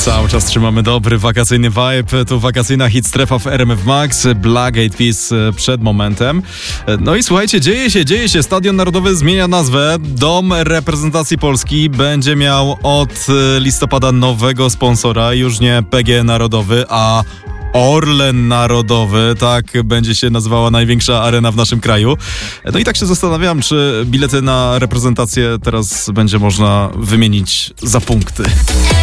Cały czas trzymamy dobry wakacyjny vibe. Tu wakacyjna hit strefa w RMF Max. Black Eyed Peas przed momentem. No i słuchajcie, dzieje się. Stadion Narodowy zmienia nazwę. Dom reprezentacji Polski będzie miał od listopada nowego sponsora. Już nie PGE Narodowy, a Orlen Narodowy, tak będzie się nazywała największa arena w naszym kraju. No i tak się zastanawiam, czy bilety na reprezentację teraz będzie można wymienić za punkty.